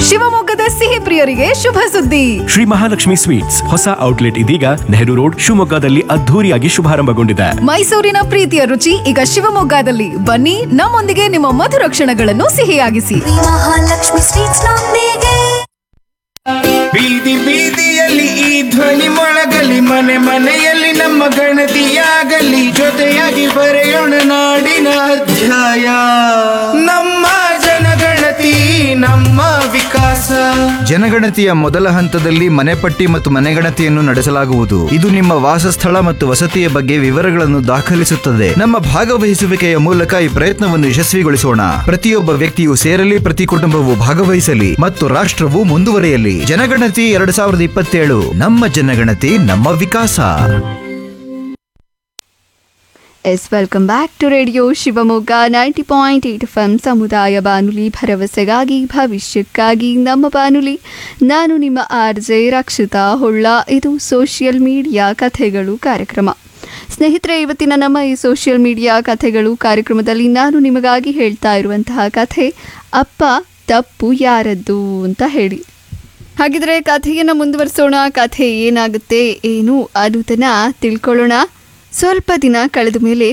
ಶಿವಮೊಗ್ಗದ ಸಿಹಿ ಪ್ರಿಯರಿಗೆ ಶುಭ ಸುದ್ದಿ. ಶ್ರೀ ಮಹಾಲಕ್ಷ್ಮಿ ಸ್ವೀಟ್ಸ್ ಹೊಸ ಔಟ್ಲೆಟ್ ಇದೀಗ ನೆಹರು ರೋಡ್ ಶಿವಮೊಗ್ಗದಲ್ಲಿ ಅದ್ಧೂರಿಯಾಗಿ ಶುಭಾರಂಭಗೊಂಡಿದೆ. ಮೈಸೂರಿನ ಪ್ರೀತಿಯ ರುಚಿ ಈಗ ಶಿವಮೊಗ್ಗದಲ್ಲಿ. ಬನ್ನಿ, ನಮ್ಮೊಂದಿಗೆ ನಿಮ್ಮ ಮಧುರ ಕ್ಷಣಗಳನ್ನು ಸಿಹಿಯಾಗಿಸಿ. ಮಹಾಲಕ್ಷ್ಮಿ ಸ್ವೀಟ್ಸ್ ನೊಂದಿಗೆ. ಬೀದಿ ಬೀದಿಯಲ್ಲಿ ಈ ಧ್ವನಿ ಮೊಳಗಲಿ, ಮನೆ ಮನೆಯಲ್ಲಿ ನಮ್ಮ ಗಣತಿಯಾಗಲಿ, ಜೊತೆಯಾಗಿ ಬರೆಯೋಣ ನಾಡಿನ ಅಧ್ಯಾಯ. ನಮ್ಮ ಜನಗಣತಿ ನಮ್ಮ ವಿಕಾಸ. ಜನಗಣತಿಯ ಮೊದಲ ಹಂತದಲ್ಲಿ ಮನೆಪಟ್ಟಿ ಮತ್ತು ಮನೆಗಣತಿಯನ್ನು ನಡೆಸಲಾಗುವುದು. ಇದು ನಿಮ್ಮ ವಾಸಸ್ಥಳ ಮತ್ತು ವಸತಿಯ ಬಗ್ಗೆ ವಿವರಗಳನ್ನು ದಾಖಲಿಸುತ್ತದೆ. ನಮ್ಮ ಭಾಗವಹಿಸುವಿಕೆಯ ಮೂಲಕ ಈ ಪ್ರಯತ್ನವನ್ನು ಯಶಸ್ವಿಗೊಳಿಸೋಣ. ಪ್ರತಿಯೊಬ್ಬ ವ್ಯಕ್ತಿಯು ಸೇರಲಿ, ಪ್ರತಿ ಕುಟುಂಬವು ಭಾಗವಹಿಸಲಿ ಮತ್ತು ರಾಷ್ಟ್ರವು ಮುಂದುವರಿಯಲಿ. ಜನಗಣತಿ 2027 ನಮ್ಮ ಜನಗಣತಿ ನಮ್ಮ ವಿಕಾಸ. Welcome back to radio Shivamogga 90.8 FM ಸಮುದಾಯ ಬಾನುಲಿ, ಭರವಸೆಗಾಗಿ ಭವಿಷ್ಯಕ್ಕಾಗಿ ನಮ್ಮ ಬಾನುಲಿ. ನಾನು ನಿಮ್ಮ RJ ರಕ್ಷಿತಾ ಹೊಳ್ಳ. ಇದು ಸೋಷಿಯಲ್ ಮೀಡಿಯಾ ಕಥೆಗಳು ಕಾರ್ಯಕ್ರಮ. ಸ್ನೇಹಿತರೆ, ಇವತ್ತಿನ ನಮ್ಮ ಈ ಸೋಷಿಯಲ್ ಮೀಡಿಯಾ ಕಥೆಗಳು ಕಾರ್ಯಕ್ರಮದಲ್ಲಿ ನಾನು ನಿಮಗಾಗಿ ಹೇಳ್ತಾ ಇರುವಂತಹ ಕಥೆ ಅಪ್ಪ ತಪ್ಪು ಯಾರದ್ದು ಅಂತ ಹೇಳಿ. ಹಾಗಿದ್ರೆ ಕಥೆಯನ್ನು ಮುಂದುವರಿಸೋಣ. ಕಥೆ ಏನಾಗುತ್ತೆ ಏನು ಅನ್ನೋದನ್ನ ತಿಳ್ಕೊಳ್ಳೋಣ. ಸ್ವಲ್ಪ ದಿನ ಕಳೆದ ಮೇಲೆ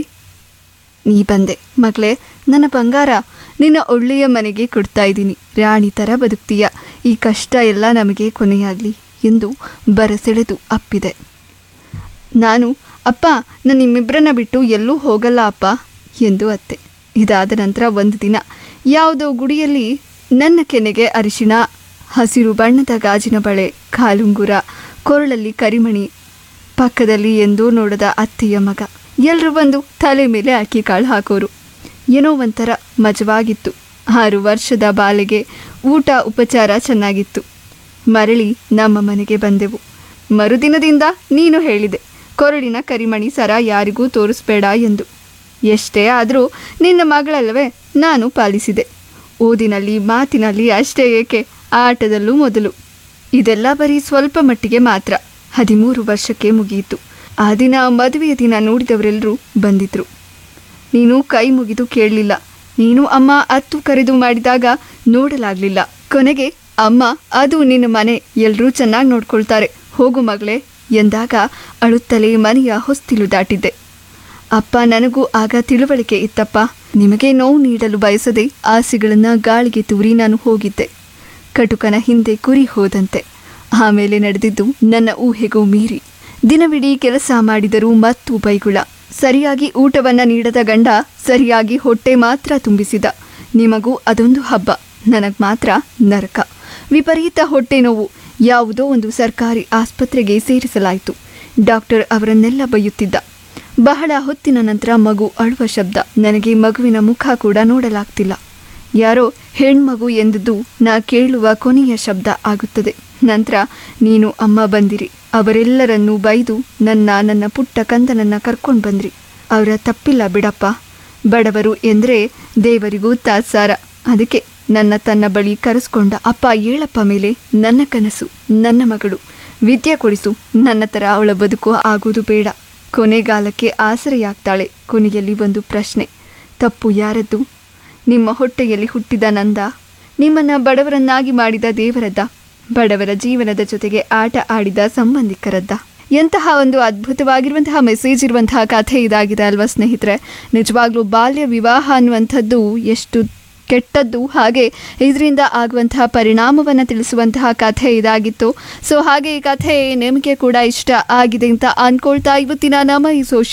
ನೀ ಬಂದೆ ಮಗಳೇ, ನನ್ನ ಬಂಗಾರ, ನಿನ್ನ ಒಳ್ಳೆಯ ಮನೆಗೆ ಕೊಡ್ತಾ ಇದ್ದೀನಿ, ರಾಣಿ ಥರ ಬದುಕ್ತೀಯ, ಈ ಕಷ್ಟ ಎಲ್ಲ ನಮಗೆ ಕೊನೆಯಾಗಲಿ ಎಂದು ಬರಸೆಳೆದು ಅಪ್ಪಿದೆ. ನಾನು, ಅಪ್ಪ, ನಾನು ನಿಮ್ಮಿಬ್ಬರನ್ನ ಬಿಟ್ಟು ಎಲ್ಲೂ ಹೋಗಲ್ಲ ಅಪ್ಪ ಎಂದು ಅತ್ತೆ. ಇದಾದ ನಂತರ ಒಂದು ದಿನ ಯಾವುದೋ ಗುಡಿಯಲ್ಲಿ ನನ್ನ ಕೆನೆಗೆ ಅರಿಶಿಣ, ಹಸಿರು ಬಣ್ಣದ ಗಾಜಿನ ಬಳೆ, ಕಾಲುಂಗುರ, ಕೊರಳಲ್ಲಿ ಕರಿಮಣಿ, ಪಕ್ಕದಲ್ಲಿ ಎಂದೂ ನೋಡದ ಅತ್ತೆಯ ಮಗ ಎಲ್ಲರೂ ಬಂದು ತಲೆ ಮೇಲೆ ಅಕ್ಕಿ ಕಾಳು ಹಾಕೋರು. ಏನೋ ಒಂಥರ ಮಜವಾಗಿತ್ತು. 6 ವರ್ಷದ ಬಾಲೆಗೆ ಊಟ ಉಪಚಾರ ಚೆನ್ನಾಗಿತ್ತು. ಮರಳಿ ನಮ್ಮ ಮನೆಗೆ ಬಂದೆವು. ಮರುದಿನದಿಂದ ನೀನು ಹೇಳಿದೆ, ಕೊರಳಿನ ಕರಿಮಣಿ ಸರ ಯಾರಿಗೂ ತೋರಿಸ್ಬೇಡ ಎಂದು. ಎಷ್ಟೇ ಆದರೂ ನಿನ್ನ ಮಗಳಲ್ಲವೇ, ನಾನು ಪಾಲಿಸಿದೆ. ಓದಿನಲ್ಲಿ ಮಾತಿನಲ್ಲಿ ಅಷ್ಟೇ ಏಕೆ, ಆಟದಲ್ಲೂ ಮೊದಲು. ಇದೆಲ್ಲ ಬರೀ ಸ್ವಲ್ಪ ಮಟ್ಟಿಗೆ ಮಾತ್ರ. 13 ವರ್ಷಕ್ಕೆ ಮುಗಿಯಿತು. ಆ ದಿನ ಮದುವೆಯ ದಿನ ನೋಡಿದವರೆಲ್ಲರೂ ಬಂದಿದ್ರು. ನೀನು ಕೈ ಮುಗಿದು ಕೇಳಲಿಲ್ಲ. ನೀನು ಅಮ್ಮ ಅತ್ತು ಕರೆದು ಮಾಡಿದಾಗ ನೋಡಲಾಗಲಿಲ್ಲ. ಕೊನೆಗೆ ಅಮ್ಮ, ಅದು ನಿನ್ನ ಮನೆ, ಎಲ್ಲರೂ ಚೆನ್ನಾಗಿ ನೋಡ್ಕೊಳ್ತಾರೆ, ಹೋಗು ಮಗಳೇ ಎಂದಾಗ ಅಳುತ್ತಲೇ ಮನೆಯ ಹೊಸ್ತಿಲು ದಾಟಿದ್ದೆ. ಅಪ್ಪ, ನನಗೂ ಆಗ ತಿಳುವಳಿಕೆ ಇತ್ತಪ್ಪ. ನಿಮಗೆ ನೋವು ನೀಡಲು ಬಯಸದೆ ಆಸೆಗಳನ್ನು ಗಾಳಿಗೆ ತೂರಿ ನಾನು ಹೋಗಿದ್ದೆ. ಕಟುಕನ ಹಿಂದೆ ಕುರಿ ಹೋದಂತೆ. ಆಮೇಲೆ ನಡೆದಿದ್ದು ನನ್ನ ಊಹೆಗೂ ಮೀರಿ. ದಿನವಿಡೀ ಕೆಲಸ ಮಾಡಿದರೂ ಮತ್ತು ಬೈಗುಳ. ಸರಿಯಾಗಿ ಊಟವನ್ನ ನೀಡದ ಗಂಡ ಸರಿಯಾಗಿ ಹೊಟ್ಟೆ ಮಾತ್ರ ತುಂಬಿಸಿದ. ನಿಮಗೂ ಅದೊಂದು ಹಬ್ಬ, ನನಗೆ ಮಾತ್ರ ನರಕ. ವಿಪರೀತ ಹೊಟ್ಟೆ ನೋವು. ಯಾವುದೋ ಒಂದು ಸರ್ಕಾರಿ ಆಸ್ಪತ್ರೆಗೆ ಸೇರಿಸಲಾಯಿತು. ಡಾಕ್ಟರ್ ಅವರನ್ನೆಲ್ಲ ಬೈಯುತ್ತಿದ್ದ. ಬಹಳ ಹೊತ್ತಿನ ನಂತರ ಮಗು ಅಳುವ ಶಬ್ದ. ನನಗೆ ಮಗುವಿನ ಮುಖ ಕೂಡ ನೋಡಲಾಗ್ತಿಲ್ಲ. ಯಾರೋ ಹೆಣ್ಮಗು ಎಂದದ್ದು ನಾ ಕೇಳುವ ಕೊನೆಯ ಶಬ್ದ ಆಗುತ್ತದೆ. ನಂತರ ನೀನು ಅಮ್ಮ ಬಂದಿರಿ. ಅವರೆಲ್ಲರನ್ನೂ ಬೈದು ನನ್ನ ಪುಟ್ಟ ಕಂದನನ್ನು ಕರ್ಕೊಂಡು ಬಂದ್ರಿ. ಅವರ ತಪ್ಪಿಲ್ಲ ಬಿಡಪ್ಪ. ಬಡವರು ಎಂದರೆ ದೇವರಿಗೂ ತಾತ್ಸಾರ. ಅದಕ್ಕೆ ತನ್ನ ಬಳಿ ಕರೆಸ್ಕೊಂಡ. ಅಪ್ಪ ಏಳಪ್ಪ ಮೇಲೆ, ನನ್ನ ಕನಸು, ನನ್ನ ಮಗಳು, ವಿದ್ಯೆ ಕೊಡಿಸು. ನನ್ನ ಥರ ಅವಳ ಬದುಕು ಆಗೋದು ಬೇಡ. ಕೊನೆಗಾಲಕ್ಕೆ ಆಸರೆಯಾಗ್ತಾಳೆ. ಕೊನೆಯಲ್ಲಿ ಒಂದು ಪ್ರಶ್ನೆ, ತಪ್ಪು ಯಾರದ್ದು? ನಿಮ್ಮ ಹೊಟ್ಟೆಯಲ್ಲಿ ಹುಟ್ಟಿದ ನಂದ, ನಿಮ್ಮನ್ನು ಬಡವರನ್ನಾಗಿ ಮಾಡಿದ ದೇವರದ್ದ, ಬಡವರ ಜೀವನದ ಜೊತೆಗೆ ಆಟ ಆಡಿದ ಸಂಬಂಧಿಕರದ್ದ? ಎಂತಹ ಒಂದು ಅದ್ಭುತವಾಗಿರುವಂತಹ ಮೆಸೇಜ್ ಇರುವಂತಹ ಕಥೆ ಇದಾಗಿದೆ ಅಲ್ವಾ ಸ್ನೇಹಿತರೆ. ನಿಜವಾಗ್ಲೂ ಬಾಲ್ಯ ವಿವಾಹ ಅನ್ನುವಂಥದ್ದು ಎಷ್ಟು ಕೆಟ್ಟದ್ದು, ಹಾಗೆ ಇದರಿಂದ ಆಗುವಂತಹ ಪರಿಣಾಮವನ್ನು ತಿಳಿಸುವಂತಹ ಕಥೆ ಇದಾಗಿತ್ತು. ಸೊ ಹಾಗೆ ಈ ಕಥೆ ನಿಮಗೆ ಕೂಡ ಇಷ್ಟ ಆಗಿದೆ ಅಂತ ಅಂದ್ಕೊಳ್ತಾ ಇವತ್ತಿನ ನಮ್ಮ ಈ ಸೋಷಿಯಲ್